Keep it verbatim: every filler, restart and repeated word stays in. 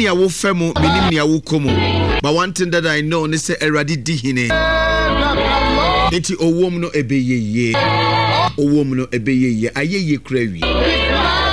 nea wo femu minim nea wo komu. But one thing that I know ne say Eradi di hine. Enti owom no ebeye ye. Owom no ebeye ye. Aye ye krewi.